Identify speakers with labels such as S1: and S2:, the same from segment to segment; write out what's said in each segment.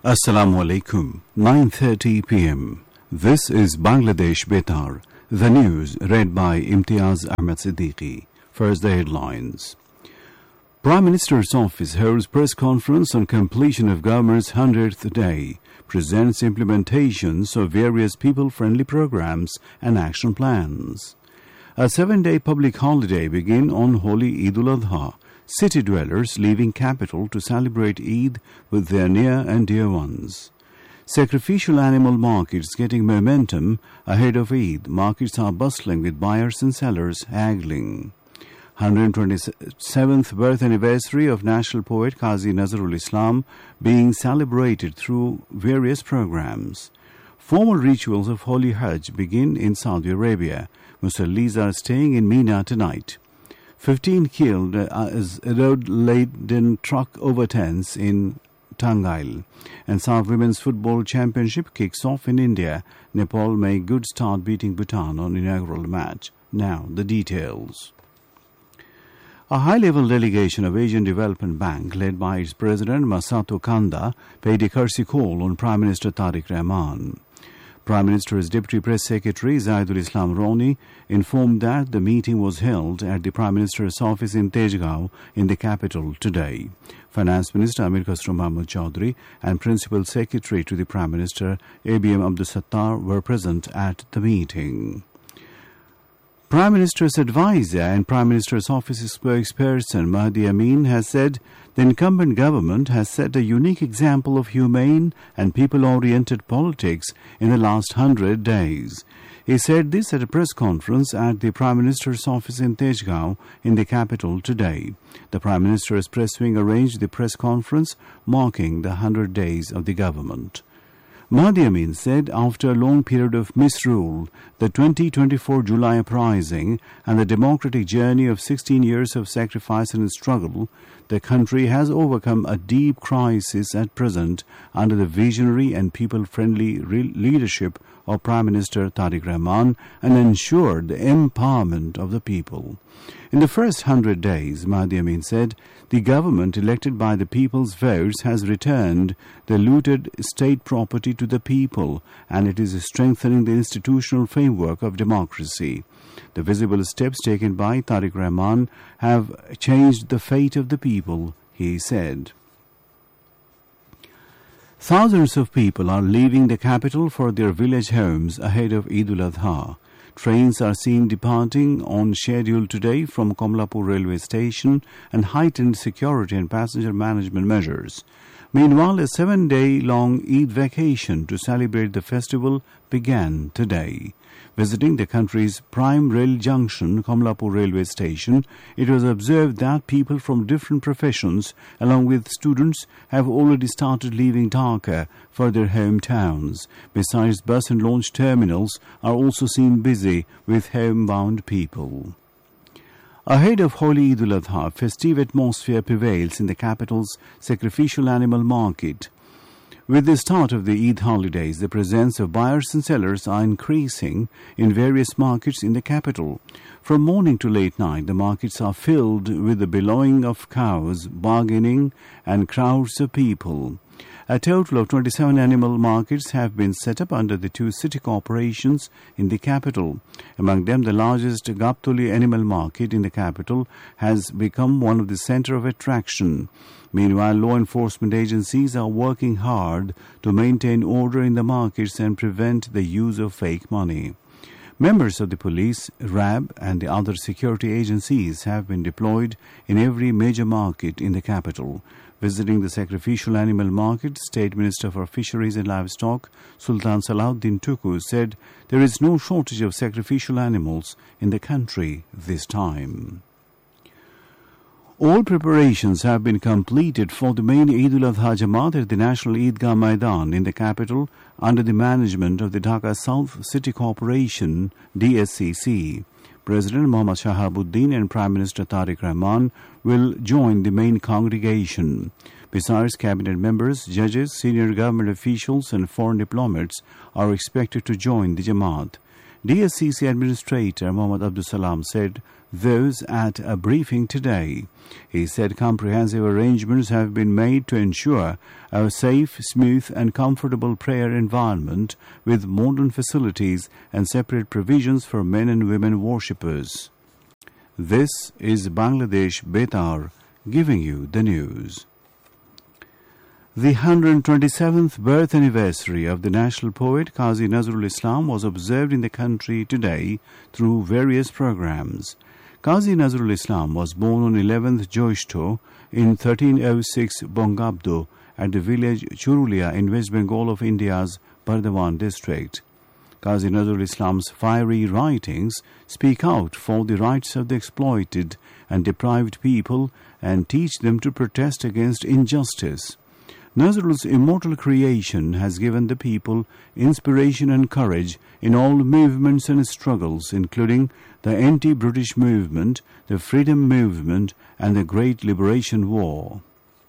S1: Assalamu alaikum. 9:30 p.m. This is Bangladesh Betar. The news read by Imtiaz Ahmed Siddiqui. First the headlines. Prime Minister's Office holds press conference on completion of government's 100th day, presents implementations of various people-friendly programs and action plans. A 7-day public holiday begin on Holy Eid al-Adha. City dwellers leaving capital to celebrate Eid with their near and dear ones. Sacrificial animal markets getting momentum ahead of Eid. Markets are bustling with buyers and sellers haggling. 127th birth anniversary of national poet Qazi Nazrul Islam being celebrated through various programs. Formal rituals of Holy Hajj begin in Saudi Arabia. Musallis are staying in Mina tonight. 15 killed as a road-laden truck overturns in Tangail. And SAF Women's Football Championship kicks off in India. Nepal make good start beating Bhutan on inaugural match. Now, the details. A high-level delegation of Asian Development Bank, led by its president Masato Kanda, paid a courtesy call on Prime Minister Tariq Rahman. Prime Minister's Deputy Press Secretary Zaidul Islam Roni informed that the meeting was held at the Prime Minister's office in Tejgaon in the capital today. Finance Minister Amir Khusro Mahmood Chaudhry and Principal Secretary to the Prime Minister ABM Abdul Sattar were present at the meeting. Prime Minister's advisor and Prime Minister's office spokesperson Mahdi Amin has said the incumbent government has set a unique example of humane and people-oriented politics in the last 100 days. He said this at a press conference at the Prime Minister's office in Tejgaon in the capital today. The Prime Minister's press wing arranged the press conference marking the 100 days of the government. Mahdi Amin said after a long period of misrule, the 2024 July uprising and the democratic journey of 16 years of sacrifice and struggle, the country has overcome a deep crisis at present under the visionary and people-friendly leadership of Prime Minister Tariq Rahman and ensured the empowerment of the people. In the first 100 days, Mahdi Amin said, the government elected by the people's votes has returned the looted state property to the people, and it is strengthening the institutional framework of democracy. The visible steps taken by Tariq Rahman have changed the fate of the people, he said. Thousands of people are leaving the capital for their village homes ahead of Eid al-Adha. Trains are seen departing on schedule today from Komlapur railway station and heightened security and passenger management measures. Meanwhile, a 7-day-long Eid vacation to celebrate the festival began today. Visiting the country's prime rail junction, Komlapur railway station, it was observed that people from different professions, along with students, have already started leaving Dhaka for their hometowns. Besides, bus and launch terminals are also seen busy with homebound people. Ahead of Holy Eid al-Adha, festive atmosphere prevails in the capital's sacrificial animal market. With the start of the Eid holidays, the presence of buyers and sellers are increasing in various markets in the capital. From morning to late night, the markets are filled with the bellowing of cows, bargaining, and crowds of people. A total of 27 animal markets have been set up under the 2 city corporations in the capital. Among them, the largest Gaptoli animal market in the capital has become one of the center of attraction. Meanwhile, law enforcement agencies are working hard to maintain order in the markets and prevent the use of fake money. Members of the police, RAB, and the other security agencies have been deployed in every major market in the capital. Visiting the sacrificial animal market, State Minister for Fisheries and Livestock, Sultan Salahuddin Tuku, said there is no shortage of sacrificial animals in the country this time. All preparations have been completed for the main Eid al-Adha Jamaat at the National Eidgah Maidan in the capital under the management of the Dhaka South City Corporation, DSCC. President Mohammad Shahabuddin and Prime Minister Tariq Rahman will join the main congregation. Besides, cabinet members, judges, senior government officials and foreign diplomats are expected to join the Jamaat. DSCC Administrator Mohammad Abdul Salam said those at a briefing today. He said comprehensive arrangements have been made to ensure a safe, smooth and comfortable prayer environment with modern facilities and separate provisions for men and women worshippers. This is Bangladesh Betar giving you the news. The 127th birth anniversary of the national poet Qazi Nazrul Islam was observed in the country today through various programs. Qazi Nazrul Islam was born on 11th Joishto in 1306 Bongabdo at the village Churulia in West Bengal of India's Bardhaman district. Qazi Nazrul Islam's fiery writings speak out for the rights of the exploited and deprived people and teach them to protest against injustice. Nazrul's immortal creation has given the people inspiration and courage in all movements and struggles, including the anti-British movement, the freedom movement, and the Great Liberation War.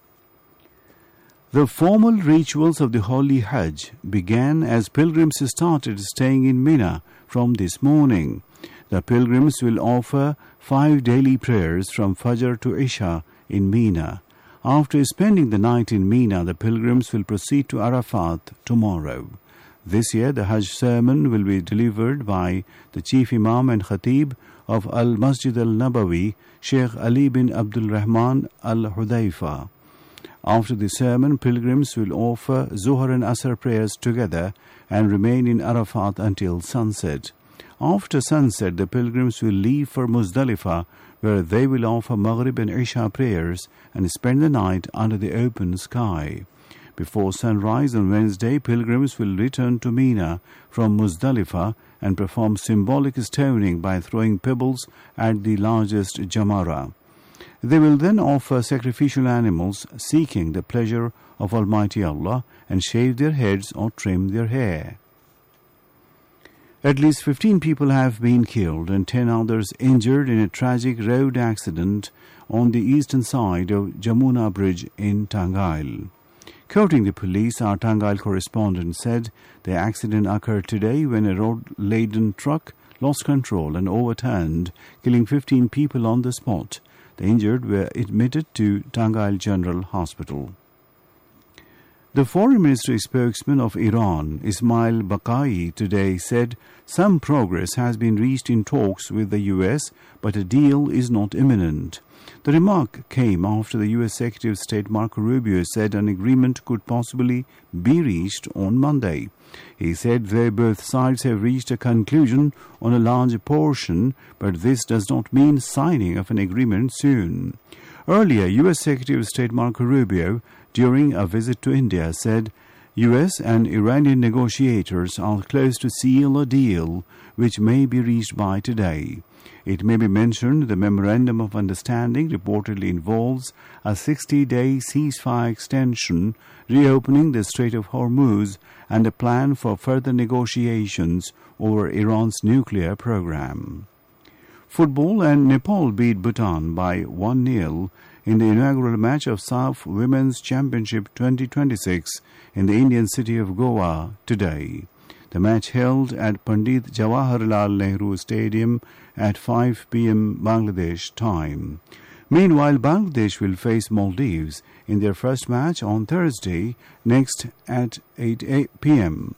S1: The formal rituals of the Holy Hajj began as pilgrims started staying in Mina from this morning. The pilgrims will offer 5 daily prayers from Fajr to Isha in Mina. After spending the night in Mina, the pilgrims will proceed to Arafat tomorrow. This year, the Hajj sermon will be delivered by the Chief Imam and Khatib of Al-Masjid Al-Nabawi, Sheikh Ali bin Abdul Rahman Al-Hudayfa. After the sermon, pilgrims will offer Zuhr and Asr prayers together and remain in Arafat until sunset. After sunset, the pilgrims will leave for Muzdalifah, where they will offer Maghrib and Isha prayers and spend the night under the open sky. Before sunrise on Wednesday, pilgrims will return to Mina from Muzdalifah and perform symbolic stoning by throwing pebbles at the largest Jamara. They will then offer sacrificial animals seeking the pleasure of Almighty Allah and shave their heads or trim their hair. At least 15 people have been killed and 10 others injured in a tragic road accident on the eastern side of Jamuna Bridge in Tangail. Quoting the police, our Tangail correspondent said the accident occurred today when a road-laden truck lost control and overturned, killing 15 people on the spot. The injured were admitted to Tangail General Hospital. The Foreign Ministry spokesman of Iran, Ismail Baqai, today said some progress has been reached in talks with the U.S., but a deal is not imminent. The remark came after the U.S. Secretary of State Marco Rubio said an agreement could possibly be reached on Monday. He said though both sides have reached a conclusion on a large portion, but this does not mean signing of an agreement soon. Earlier, U.S. Secretary of State Marco Rubio, during a visit to India, said U.S. and Iranian negotiators are close to seal a deal which may be reached by today. It may be mentioned the Memorandum of Understanding reportedly involves a 60-day ceasefire extension, reopening the Strait of Hormuz, and a plan for further negotiations over Iran's nuclear program. Football, and Nepal beat Bhutan by 1-0 in the inaugural match of SAF Women's Championship 2026 in the Indian city of Goa today. The match held at Pandit Jawaharlal Nehru Stadium at 5 p.m. Bangladesh time. Meanwhile, Bangladesh will face Maldives in their first match on Thursday next at 8 p.m.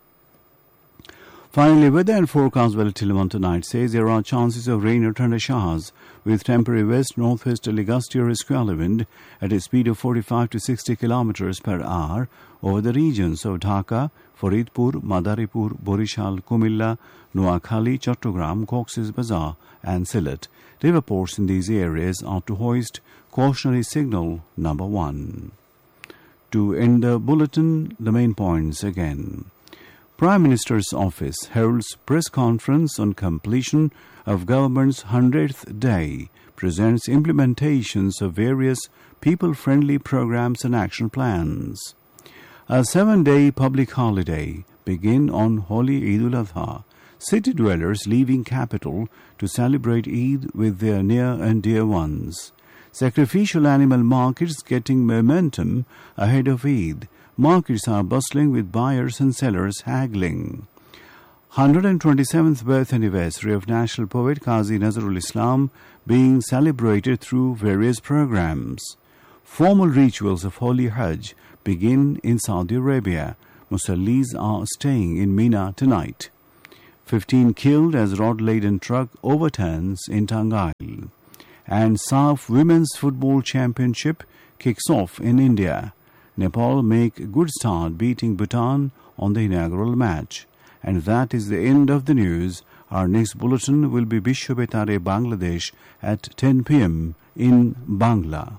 S1: Finally, weather and forecast by Tiliman tonight says there are chances of rain or thunder showers with temporary west-northwesterly gusty or squally wind at a speed of 45 to 60 kilometers per hour over the regions of Dhaka, Faridpur, Madaripur, Borishal, Kumilla, Noakhali, Chattogram, Cox's Bazar and Sylhet. River ports in these areas are to hoist cautionary signal number 1. To end the bulletin, the main points again. Prime Minister's Office holds press conference on completion of government's 100th day, presents implementations of various people-friendly programs and action plans. A 7-day public holiday begin on Holy Eid al-Adha. City dwellers leaving capital to celebrate Eid with their near and dear ones. Sacrificial animal markets getting momentum ahead of Eid. Markets are bustling with buyers and sellers haggling. 127th birth anniversary of national poet Qazi Nazrul Islam being celebrated through various programs. Formal rituals of Holy Hajj begin in Saudi Arabia. Musallis are staying in Mina tonight. 15 killed as rod-laden truck overturns in Tangail. And SAF Women's Football Championship kicks off in India. Nepal make good start beating Bhutan on the inaugural match. And that is the end of the news. Our next bulletin will be Bishwa Betare Bangladesh at 10 p.m. in Bangla.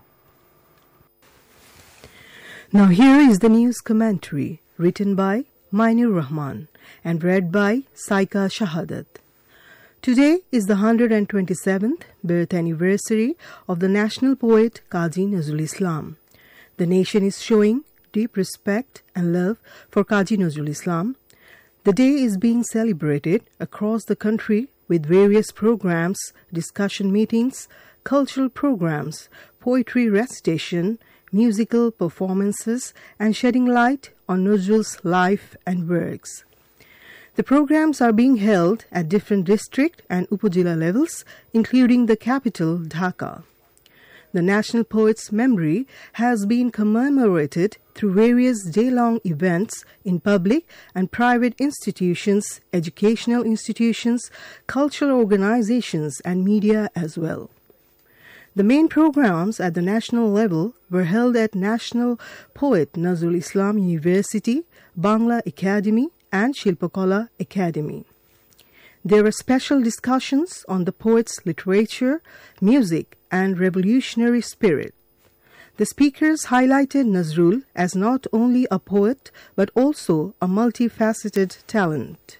S2: Now here is the news commentary written by Mainur Rahman and read by Saika Shahadat. Today is the 127th birth anniversary of the national poet Qazi Nazrul Islam. The nation is showing deep respect and love for Qazi Nazrul Islam. The day is being celebrated across the country with various programs, discussion meetings, cultural programs, poetry recitation, musical performances, and shedding light on Nazrul's life and works. The programs are being held at different district and Upazila levels, including the capital, Dhaka. The national poet's memory has been commemorated through various day-long events in public and private institutions, educational institutions, cultural organizations, and media as well. The main programs at the national level were held at National Poet Nazrul Islam University, Bangla Academy, and Shilpakala Academy. There were special discussions on the poet's literature, music, and revolutionary spirit. The speakers highlighted Nazrul as not only a poet but also a multifaceted talent.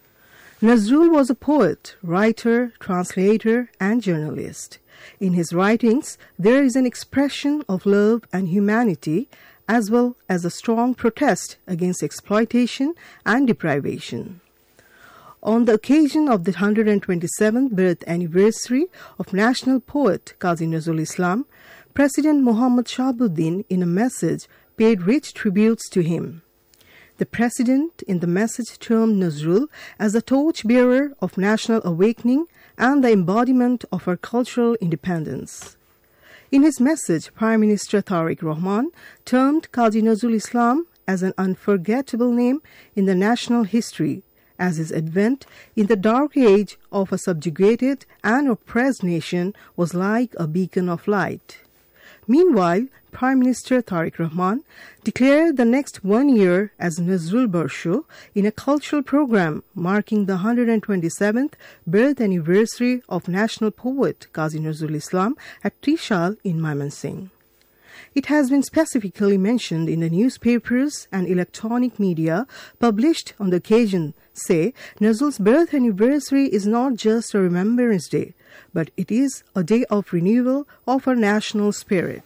S2: Nazrul was a poet, writer, translator, and journalist. In his writings, there is an expression of love and humanity, as well as a strong protest against exploitation and deprivation. On the occasion of the 127th birth anniversary of national poet Qazi Nazrul Islam, President Muhammad Shahabuddin, in a message, paid rich tributes to him. The President in the message termed Nazrul as a torchbearer of national awakening and the embodiment of our cultural independence. In his message, Prime Minister Tariq Rahman termed Qazi Nazrul Islam as an unforgettable name in the national history, as his advent in the dark age of a subjugated and oppressed nation was like a beacon of light. Meanwhile, Prime Minister Tariq Rahman declared the next 1 year as Nazrul Barsho in a cultural program marking the 127th birth anniversary of national poet Qazi Nazrul Islam at Trishal in Mymensingh. It has been specifically mentioned in the newspapers and electronic media published on the occasion, say, Nazrul's birth anniversary is not just a remembrance day, but it is a day of renewal of our national spirit.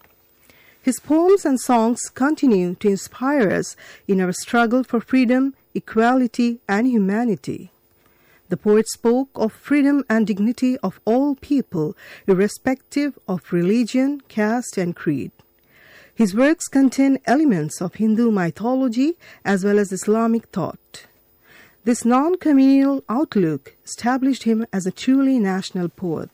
S2: His poems and songs continue to inspire us in our struggle for freedom, equality, and humanity. The poet spoke of freedom and dignity of all people, irrespective of religion, caste, and creed. His works contain elements of Hindu mythology as well as Islamic thought. This non-communal outlook established him as a truly national poet.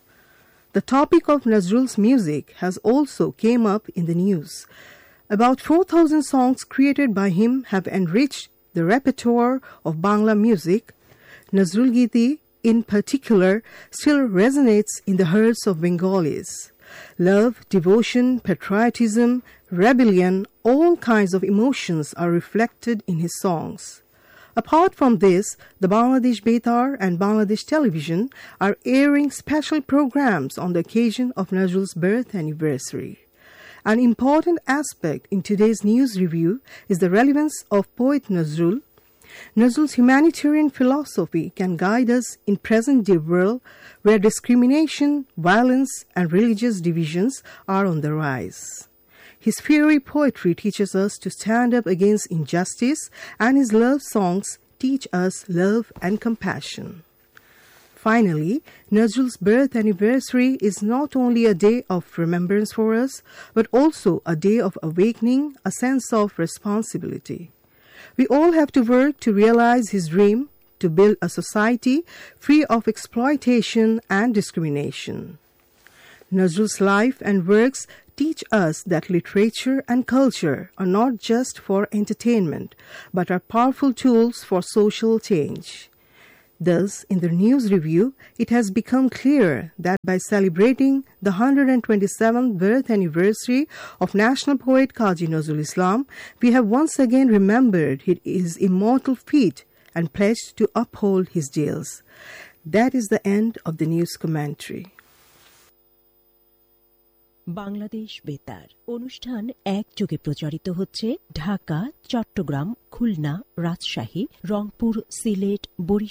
S2: The topic of Nazrul's music has also came up in the news. About 4,000 songs created by him have enriched the repertoire of Bangla music. Nazrul Giti, in particular, still resonates in the hearts of Bengalis. Love, devotion, patriotism, rebellion, all kinds of emotions are reflected in his songs. Apart from this, the Bangladesh Betar and Bangladesh Television are airing special programs on the occasion of Nazrul's birth anniversary. An important aspect in today's news review is the relevance of poet Nazrul. Nazrul's humanitarian philosophy can guide us in present-day world where discrimination, violence, and religious divisions are on the rise. His fiery poetry teaches us to stand up against injustice, and his love songs teach us love and compassion. Finally, Nazrul's birth anniversary is not only a day of remembrance for us, but also a day of awakening, a sense of responsibility. We all have to work to realize his dream, to build a society free of exploitation and discrimination. Nazrul's life and works teach us that literature and culture are not just for entertainment, but are powerful tools for social change. Thus, in the news review, it has become clear that by celebrating the 127th birth anniversary of national poet Qazi Nazrul Islam, we have once again remembered his immortal feat and pledged to uphold his deals. That is the end of the news commentary.
S3: Bangladesh বেতার অনুষ্ঠান একযোগে প্রচারিত হচ্ছে ঢাকা, চট্টগ্রাম, খুলনা, রাজশাহী, রংপুর, সিলেট, বরিশাল